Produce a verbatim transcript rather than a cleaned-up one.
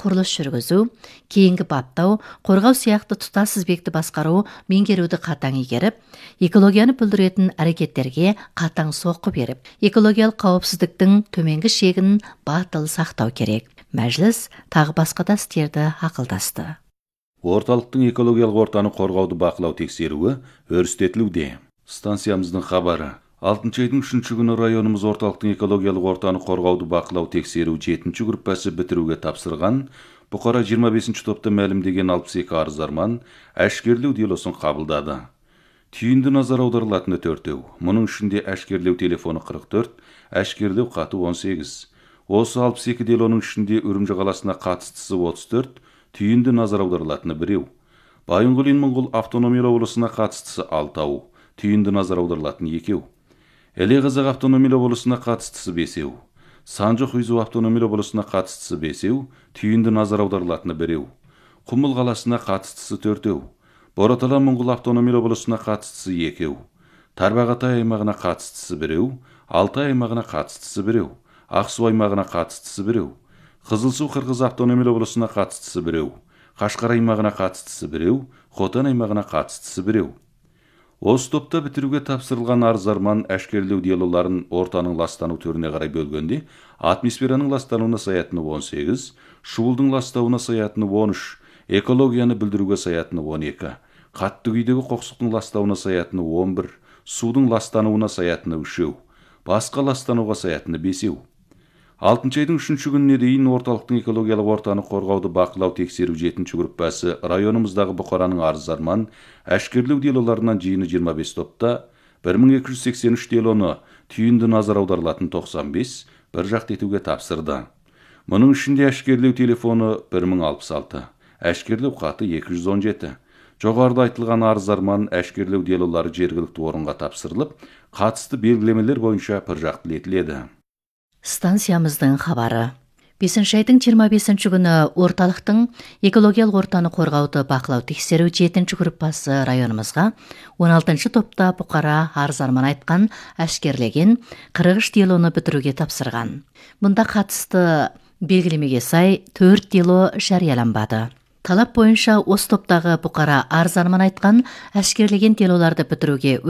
құрылыс жүргізу, кейінгі баптау, қорғау сияқты тұтас тізбекті басқару, меңгеруді қатаң игеріп, экологияны бүлдіретін әрекеттерге қатаң соққы беріп, экологиялық қауіпсіздіктің төменгі шегін батыл сақтау керек. Мәжіліс тағы басқа да істерді ақылдасты. Орталықтың экологиялық ортаны қорғауды бақылау тексеруі өрістетілуде. Станциямыздың хабары. алтыншы айдың үшінші күні районымыз орталықтың экологиялық ортаны қорғауды бақылау тексеру жетінші группасы бітіруге тапсырған, бұқара жиырма бесінші топта мәлімдеген алпыс екі арыздарман әшкерлеу делосын қабылдады. Түйінді назар аударылатыны төртеу, мұның ішінде әшкерлеу телефоны қырық төрт, әшкерлеу хаты он сегіз. Осы алпыс екі делоның ішінде Үрімжі қаласына қатыстысы отыз төрт, түйінді назар аударылатыны біреу. Байынғұлин Моңғол автономиялы облысына қатыстысы алтау, түйінді назар аударылатыны екеу. Әле-Қазақ автономиялы облысына қатыстысы бесеу. Санжы-Хұйзу автономиялы облысына қатыстысы бесеу, түйінді назар аударылатыны біреу. Құмыл қаласына қатыстысы төртеу. Боратала Моңғол автономиялы облысына қатыстысы екеу. Тарбағатай аймағына қатыстысы біреу, Алтай аймағына қатыстысы біреу, Ақсу аймағына қатыстысы біреу. Қызылсу Қырғыз автономиялы облысына қатыстысы біреу, Қашқар аймағына қатыстысы біреу, Хотан аймағына қатыстысы біреу. Осы топта бітіруге тапсырылған арыздарман әшкерлеу делоларын ортаның ластану түріне қарай бөлгенде, атмосфераның ластануына саятыны он сегіз, шуылдың ластауына саятыны он үш, экологияны бүлдіруге саятыны он екі, қатты күйдегі қоқсықтың ластауына саятыны он бір, судың ластануына саятыны үшеу, басқа ластануға саятыны бесеу. алтыншы айдың үшінші күніне дейін орталықтың экологиялық ортаны қорғауды бақылау тексеру жетінші группасы районымыздағы бұқараның арыздарман әшкерлеу делоларынан жиыны жиырма бес топта, бір мың екі жүз сексен үш делоны түйінді назар аударылатын тоқсан бес бір жақты етуге тапсырды. Мұның ішінде әшкерлеу телефоны бір мың алпыс алты, әшкерлеу хаты екі жүз он жеті. Жоғарыда айтылған арыздарман әшкерлеу делолары жергілікті орынға тапсырылып, қатысты белгілемелер бойынша бір жақты етіледі. Станциямыздың хабары. бесінші айдың жиырма бесінші күні орталықтың экологиялық ортаны қорғауды бақылау тексеру жетінші группасы районымызға он алтыншы топта бұқара арыздарман айтқан әшкерлеген қырық үш делоны бітіруге тапсырған. Мұнда қатысты белгілемеге сай төрт дело жарияланбады. Талап бойынша осы топтағы бұқара арыздарман айтқан әшкерлеген делоларды бітіруге